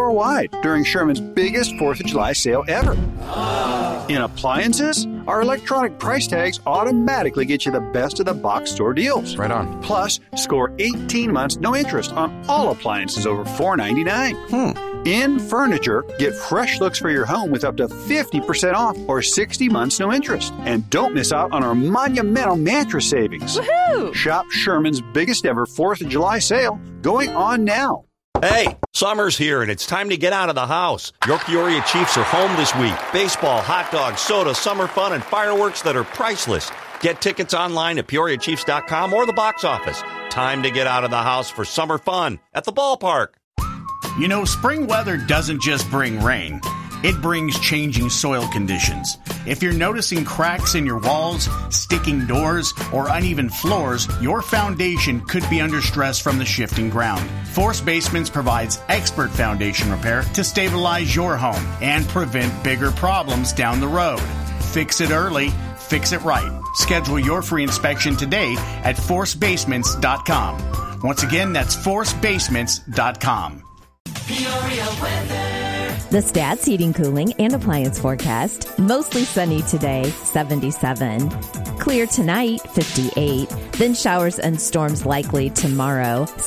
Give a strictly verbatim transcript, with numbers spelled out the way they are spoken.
store-wide during Sherman's biggest fourth of July sale ever. In appliances, our electronic price tags automatically get you the best of the box store deals. Right on. Plus, score eighteen months no interest on all appliances over four ninety-nine. Hmm. In furniture, get fresh looks for your home with up to fifty percent off or sixty months no interest. And don't miss out on our monumental mattress savings. Woohoo! Shop Sherman's biggest ever fourth of July sale going on now. Hey, summer's here and it's time to get out of the house. Your Peoria Chiefs are home this week. Baseball, hot dogs, soda, summer fun, and fireworks that are priceless. Get tickets online at peoria chiefs dot com or the box office. Time to get out of the house for summer fun at the ballpark. You know, spring weather doesn't just bring rain. It brings changing soil conditions. If you're noticing cracks in your walls, sticking doors, or uneven floors, your foundation could be under stress from the shifting ground. Force Basements provides expert foundation repair to stabilize your home and prevent bigger problems down the road. Fix it early, fix it right. Schedule your free inspection today at force basements dot com. Once again, that's force basements dot com. Peoria weather. The Stats Heating, Cooling, and Appliance forecast. Mostly sunny today, seventy-seven. Clear tonight, fifty-eight. Then showers and storms likely tomorrow,